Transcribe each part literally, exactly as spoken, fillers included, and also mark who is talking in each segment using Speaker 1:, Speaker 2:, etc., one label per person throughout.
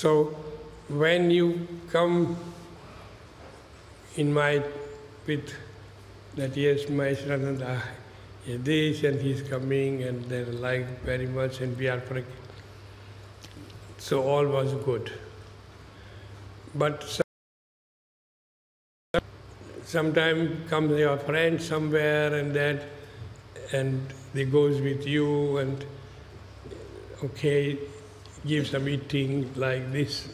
Speaker 1: So when you come in my with that yes, my son is this and he's coming and they like very much and we are praying. So all was good. But sometimes comes your friend somewhere and that and they goes with you and okay, give some eating like this.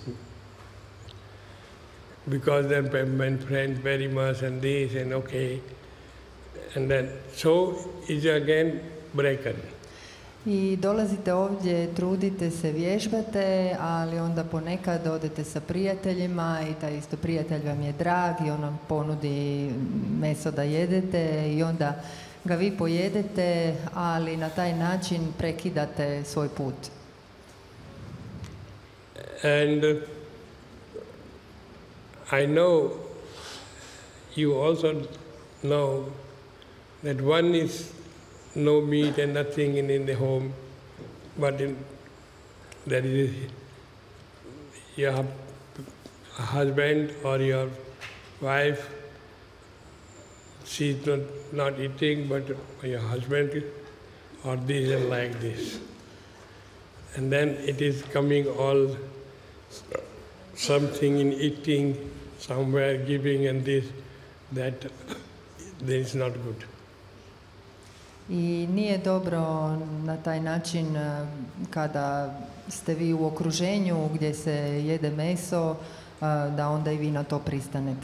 Speaker 1: Because then my friend very much and this and okay. And then, so is again broken.
Speaker 2: I dolazite ovdje, trudite se, vježbate, ali onda ponekad odete sa prijateljima i taj isto prijatelj vam je drag i on vam ponudi meso da jedete i onda ga vi pojedete, ali na taj način prekidate svoj put.
Speaker 1: And uh, I know you also know that one is no meat and nothing in, in the home, but in, there is your husband or your wife, she's not, not eating, but your husband or this and like this. And then it is coming all something in eating, somewhere giving and this, that this is not good.
Speaker 2: I nije dobro na taj način kada ste vi u okruženju gdje se jede meso, da onda i vi na to pristanete.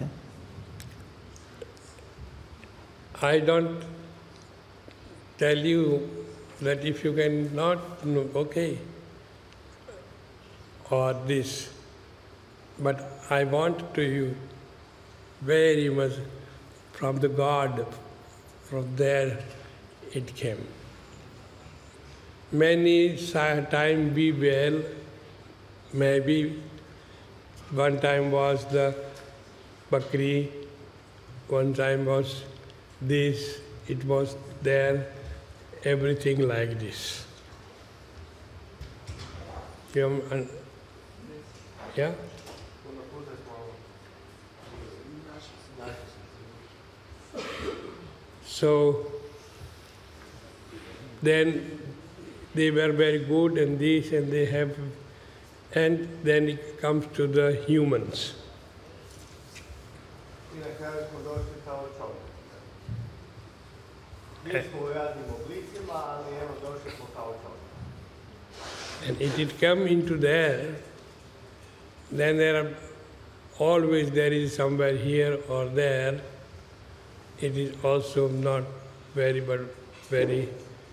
Speaker 1: I don't tell you that if you cannot, no, okay, or this, but I want to you very much from the God, from there it came. Many time we well, maybe one time was the bakri, one time was this, it was there, everything like this. Yeah? So then they were very good and this and they have, and then it comes to the humans. And if it come into there, then there are always there is somewhere here or there. It is also not very, but very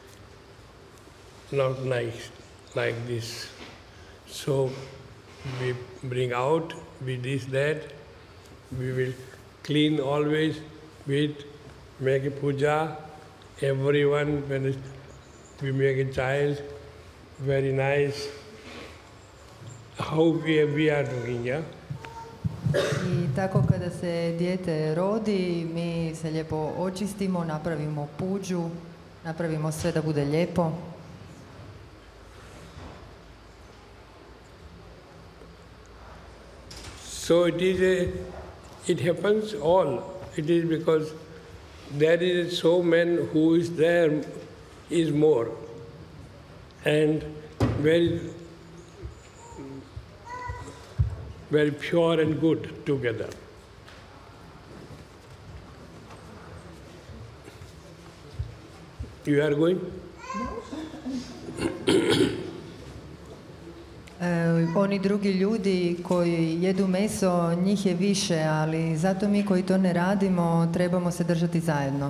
Speaker 1: not nice like this. So we bring out with this, that, we will clean always with, make a puja, everyone, when we make a child, very nice, how we, we are doing, yeah?
Speaker 2: I tako kada se dijete rodi, mi se lijepo očistimo, napravimo puđu, napravimo sve da bude lijepo.
Speaker 1: So it is a, it happens all. It is because there is so man who is there is more, and very very pure and good together. You are going?
Speaker 2: E, oni drugi ljudi koji jedu meso, njih je više, ali zato mi koji to ne radimo, trebamo se držati zajedno.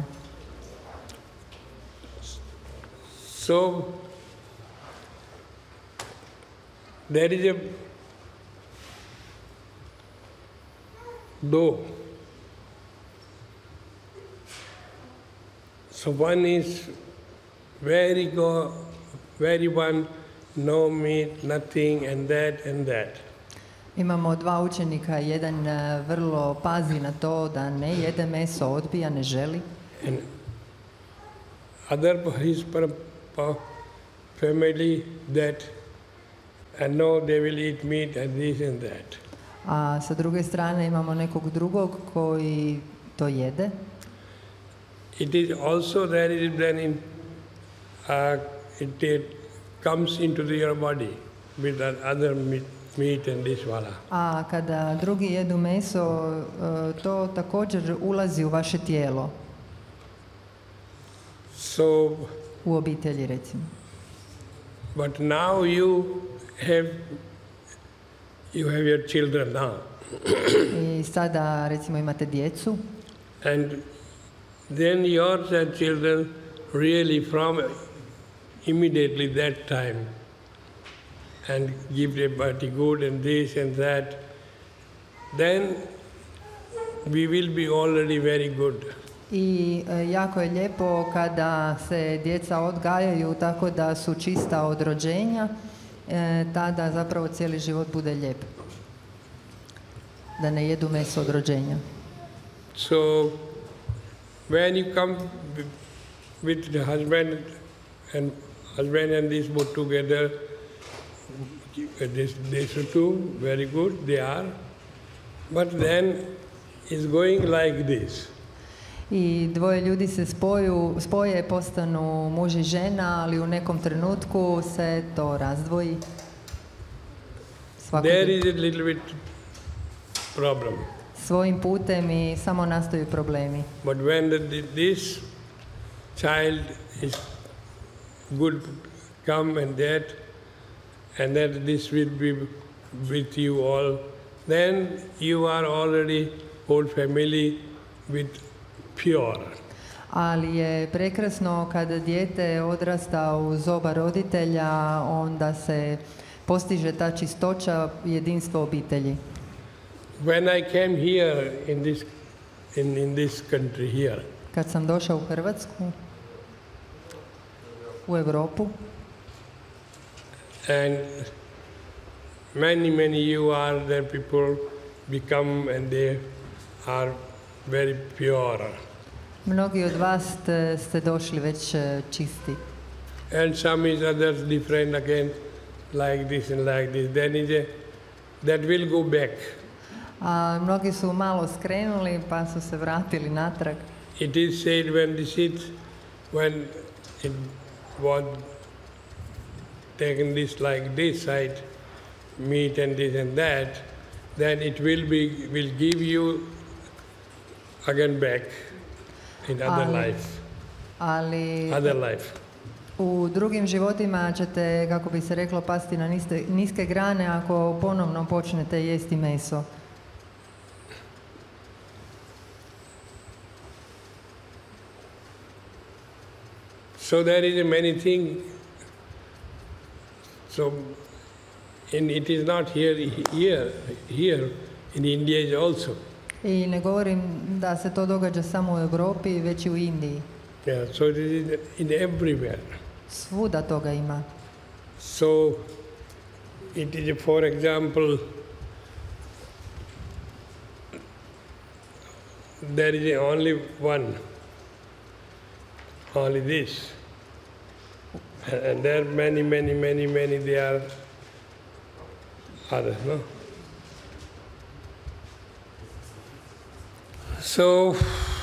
Speaker 1: So, there is a dough. So one is very go, very one, no meat, nothing, and that and that.
Speaker 2: Imamo dva učenika, jedan vrlo pazi na to da ne jede meso, odbija, ne želi.
Speaker 1: And other his family that and no, they will eat meat and this and that.
Speaker 2: A sa druge strane imamo nekog drugog koji to jede.
Speaker 1: It is also there is then in uh, it, it comes into the, your body with that other meat, meat and this wala.
Speaker 2: A kada drugi jedu meso, e, to također ulazi u vaše tijelo,
Speaker 1: So,
Speaker 2: u obitelji recimo.
Speaker 1: but now you have you have your children now,
Speaker 2: I sada recimo imate djecu
Speaker 1: and then your children really from immediately that time and give them body good and this and that, then we will be already very good.
Speaker 2: i e, jako je lijepo kada se djeca odgajaju tako da su čista od rođenja, e, tada zapravo cijeli život bude lijep. Da ne jedu meso od rođenja.
Speaker 1: So when you come with the husband and husband and this both together, this these two very good they are, but then it's going like this.
Speaker 2: I dvoje ljudi se spoju, spoje, postanu muž i žena, ali u nekom trenutku se to razdvoji. Svako
Speaker 1: There is a little bit problem.
Speaker 2: svojim putem i samo nastaju problemi.
Speaker 1: But when the, this child is good, come and that, and that this will be with you all, then you are already whole family with pure.
Speaker 2: Ali je prekrasno kada dijete odrasta uz oba roditelja, onda se postiže ta čistoća, jedinstvo obitelji.
Speaker 1: When I came here in this in, in this country here,
Speaker 2: Kad sam došao u Hrvatsku, u Europu,
Speaker 1: and many many you are there people become and they are very pure,
Speaker 2: mnogi od vas ste, ste došli već e, čisti.
Speaker 1: and some is others different again, like this and like this. Then is a that will go back.
Speaker 2: A mnogi su malo skrenuli pa su se vratili natrag.
Speaker 1: It is said when the seed, when it was taken this like this side, meat and this and that, then it will be will give you again back in other
Speaker 2: Ali-
Speaker 1: life,
Speaker 2: Ali
Speaker 1: other life.
Speaker 2: u drugim životima ćete, kako bi se reklo, pasti na niske, niske grane ako ponovno počnete jesti meso.
Speaker 1: So there is a many things. So, and it is not here, here, here in India is also.
Speaker 2: I ne govorim da se to događa samo u Europi, već i u Indiji.
Speaker 1: Yeah, so it is in everywhere.
Speaker 2: Svuda toga ima.
Speaker 1: So it is, for example, there is only one, only this. And there are many, many, many, many, they are others, no? So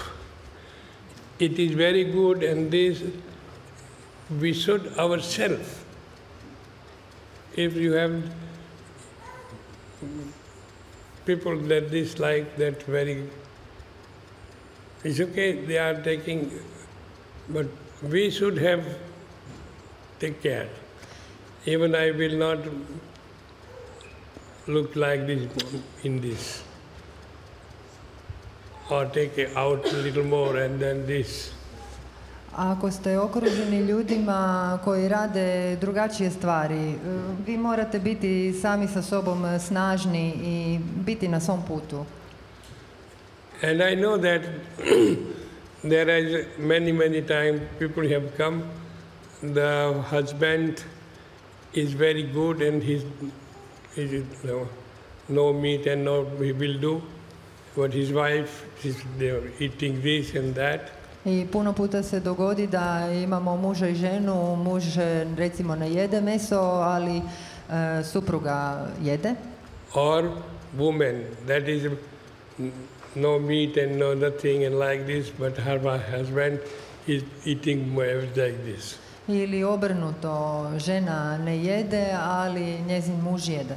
Speaker 1: it is very good, and this we should ourselves. If you have people that dislike that very, it's okay, they are taking, but we should have take care. Even I will not look like this in this, or take it out a little more and then this.
Speaker 2: Ako ste okruženi ljudima koji rade drugačije stvari, e, vi morate biti sami sa sobom snažni i biti na svom putu.
Speaker 1: And I know that there is many, many times people have come, the husband is very good and he's, he's no, no meat and no he will do, but his wife is they're eating this and that.
Speaker 2: I puno puta se dogodi da imamo muža i ženu, muž e, recimo ne jede meso, ali e, e, supruga jede,
Speaker 1: or woman, that is no meat and no nothing and like this, but her husband is eating more like this.
Speaker 2: ili obrnuto, žena ne jede, ali njezin muž jede.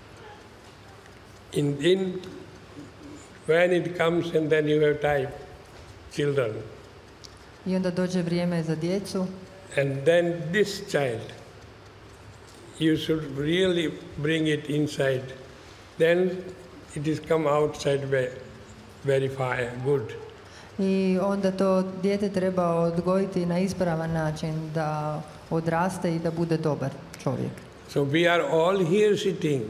Speaker 1: In, in when it comes and then you have time, children,
Speaker 2: I onda dođe vrijeme za djecu
Speaker 1: and then this child, you should really bring it inside. Then it is come outside very, very far, good.
Speaker 2: i onda to dijete treba odgojiti na ispravan način da odraste i da bude dobar čovjek.
Speaker 1: So we are all here sitting,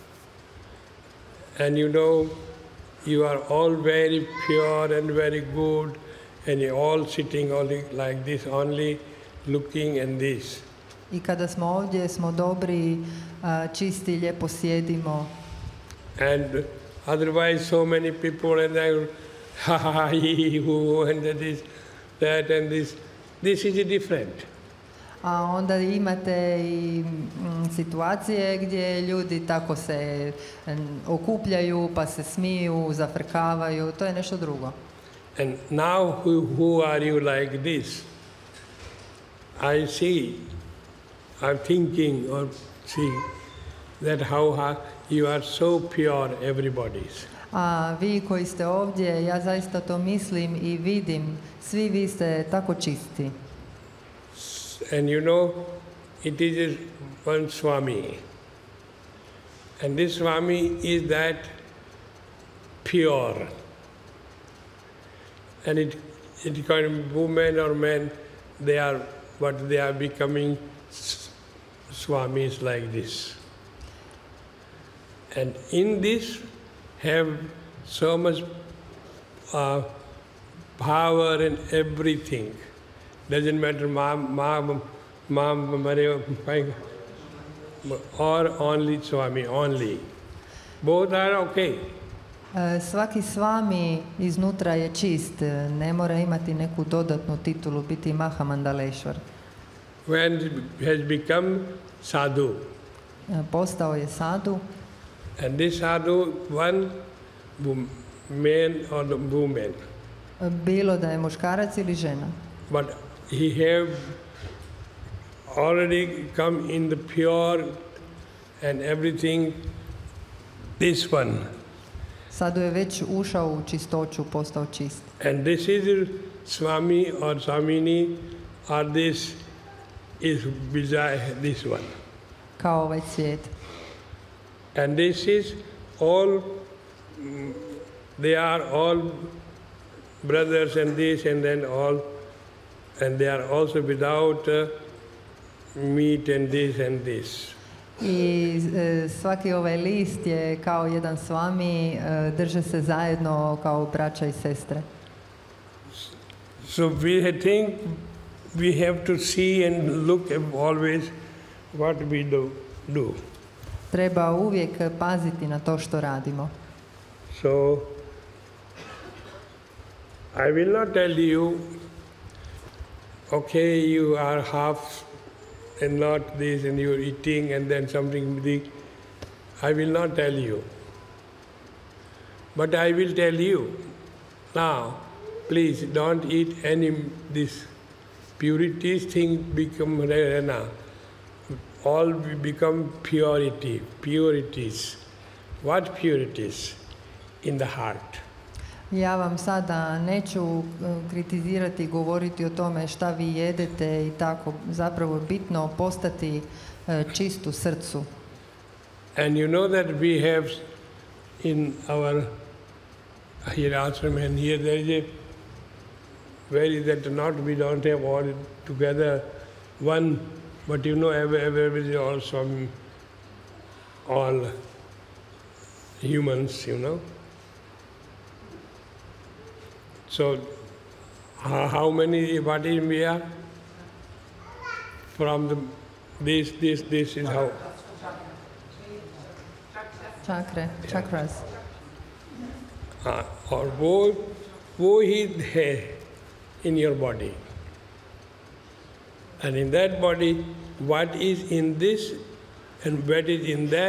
Speaker 1: and you know, you are all very pure and very good, and you're all sitting only like this, only looking and this.
Speaker 2: I kada smo ovdje smo dobri, a, čisti, lijepo sjedimo.
Speaker 1: And otherwise so many people and I ha ha ha he who and that is that and this. This is different.
Speaker 2: A onda imate i mm, situacije gdje ljudi tako se mm, okupljaju, pa se smiju, zafrkavaju, to je nešto drugo.
Speaker 1: And now who, who are you like this? I see, I'm thinking or see that how ha- you are so pure, everybody's.
Speaker 2: A vi koji ste ovdje, ja zaista to mislim i vidim, svi vi ste tako čisti.
Speaker 1: And you know, it is one Swami. And this Swami is that pure. And it, it can be women or men, they are, but they are becoming s- Swamis like this. And in this have so much uh, power and everything. Doesn't matter mom, mom, mom, or only Swami, only. Both are okay.
Speaker 2: E, Svaki svami iznutra je čist, e, ne mora imati neku dodatnu titulu, biti Mahamandaleshvar.
Speaker 1: When it has become sadhu,
Speaker 2: E, Postao je sadhu,
Speaker 1: and this sadhu, one wom- man or the woman,
Speaker 2: e, bilo da je muškarac ili žena.
Speaker 1: but he have already come in the pure and everything, this one.
Speaker 2: Sadhu je već ušao u čistoću, postao čist.
Speaker 1: And this is Swami or Swamini, or this is Vijay, this one.
Speaker 2: Kao ovaj svijet.
Speaker 1: And this is all, mm, they are all brothers and this and then all, and they are also without uh, meat and this and this.
Speaker 2: I e, svaki ovaj list je kao jedan svami, e, drže se zajedno kao braća i sestre.
Speaker 1: So we think we have to see and look at always what we do. do.
Speaker 2: Treba uvijek paziti na to što radimo.
Speaker 1: So I will not tell you, okay, you are half and not this and you're eating and then something big. I will not tell you. But I will tell you, now, please don't eat any this purities thing become rare now. All become purity, purities. What purities? In the heart.
Speaker 2: Ja vam sada neću e, kritizirati i govoriti o tome šta vi jedete i tako. Zapravo je bitno postati e, čist u srcu.
Speaker 1: And you know that we have in our here ashram and here there is a very that not we don't have all together one, but you know every everybody also all humans, you know. So how, how many what is we are? From the this this this is how.
Speaker 2: Čakre, čakras.
Speaker 1: हाँ, और वो वो ही है in your body. And in that body, what is in this and what is in that